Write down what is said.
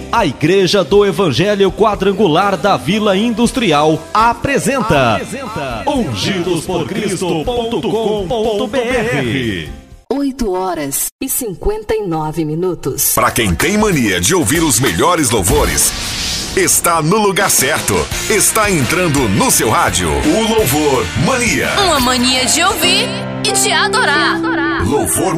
A Igreja do Evangelho Quadrangular da Vila Industrial apresenta ungidosporcristo.com.br. 8h59. Para quem tem mania de ouvir os melhores louvores, está no lugar certo. Está entrando no seu rádio o Louvor Mania. Uma mania de ouvir e de adorar. Louvor